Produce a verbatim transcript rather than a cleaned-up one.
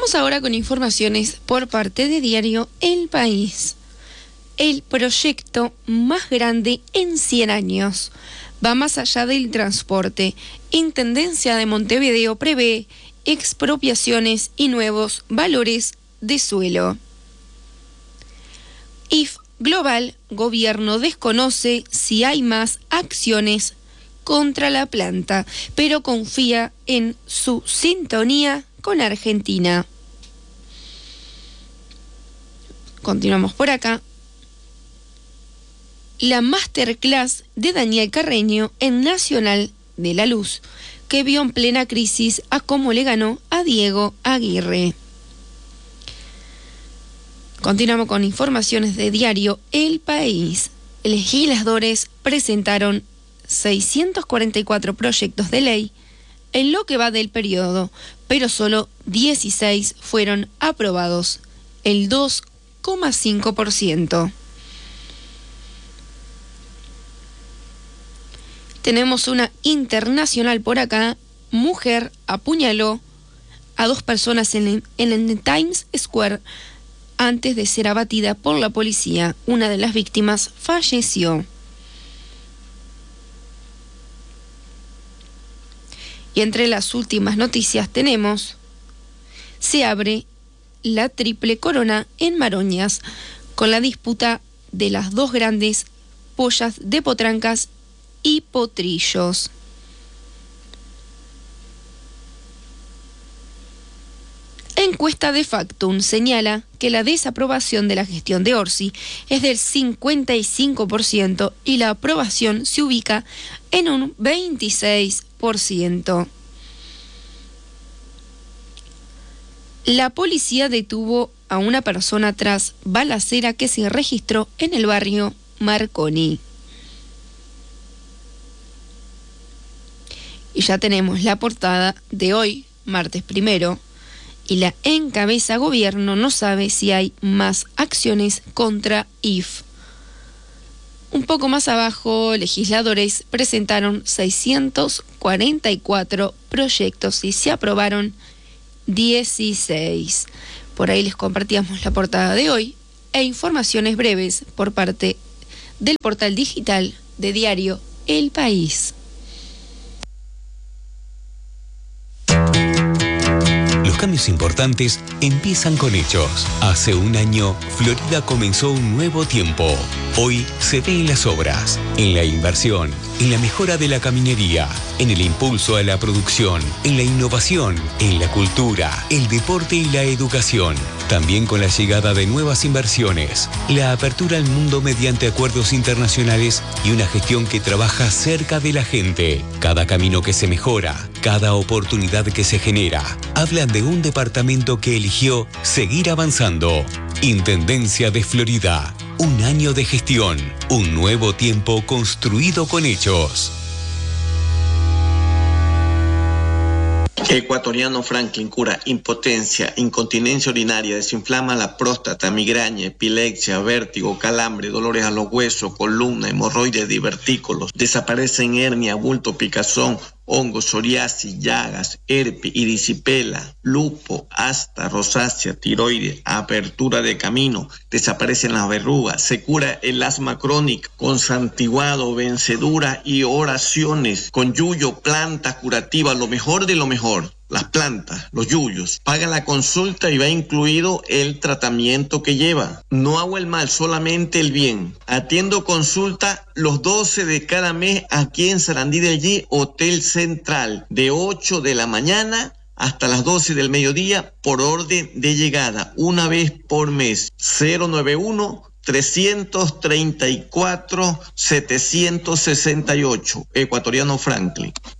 Vamos ahora con informaciones por parte de Diario El País. El proyecto más grande en cien años va más allá del transporte. Intendencia de Montevideo prevé expropiaciones y nuevos valores de suelo. I F Global, gobierno desconoce si hay más acciones contra la planta, pero confía en su sintonía con Argentina. Continuamos por acá. La masterclass de Daniel Carreño en Nacional de la Luz, que vio en plena crisis a cómo le ganó a Diego Aguirre. Continuamos con informaciones de Diario El País. Legisladores presentaron seiscientos cuarenta y cuatro proyectos de ley en lo que va del periodo, pero solo dieciséis fueron aprobados, el dos coma cinco por ciento. Tenemos una internacional por acá. Mujer apuñaló a dos personas en el, en el Times Square antes de ser abatida por la policía. Una de las víctimas falleció. Y entre las últimas noticias tenemos: se abre la triple corona en Maroñas con la disputa de las dos grandes pollas de Potrancas y Potrillos. Encuesta de Factum señala que la desaprobación de la gestión de Orsi es del cincuenta y cinco por ciento y la aprobación se ubica en un veintiséis por ciento. La policía detuvo a una persona tras balacera que se registró en el barrio Marconi. Y ya tenemos la portada de hoy, martes primero, y la encabeza: gobierno no sabe si hay más acciones contra I F. Un poco más abajo, legisladores presentaron seiscientos cuarenta y cuatro proyectos y se aprobaron dieciséis. Por ahí les compartíamos la portada de hoy e informaciones breves por parte del portal digital de Diario El País. Los cambios importantes empiezan con hechos. Hace un año, Florida comenzó un nuevo tiempo. Hoy se ve en las obras, en la inversión, en la mejora de la caminería, en el impulso a la producción, en la innovación, en la cultura, el deporte y la educación. También con la llegada de nuevas inversiones, la apertura al mundo mediante acuerdos internacionales y una gestión que trabaja cerca de la gente. Cada camino que se mejora, cada oportunidad que se genera, hablan de un departamento que eligió seguir avanzando. Intendencia de Florida. Un año de gestión. Un nuevo tiempo construido con hechos. Ecuatoriano Franklin cura impotencia, incontinencia urinaria, desinflama la próstata, migraña, epilepsia, vértigo, calambre, dolores a los huesos, columna, hemorroides, divertículos. Desaparecen hernia, bulto, picazón, hongos, psoriasis, llagas, herpes, erisipela, lupo, asta, rosácea, tiroides, apertura de camino. Desaparecen las verrugas. Se cura el asma crónica con santiguado, vencedura y oraciones. Con yuyo, plantas curativas, lo mejor de lo mejor. Las plantas, los yuyos. Paga la consulta y va incluido el tratamiento que lleva. No hago el mal, solamente el bien. Atiendo consulta los doce de cada mes aquí en Sarandí de allí, Hotel Central, de ocho de la mañana hasta las doce del mediodía por orden de llegada, una vez por mes. cero nueve uno, trescientos treinta y cuatro, setecientos sesenta y ocho. Ecuatoriano Franklin.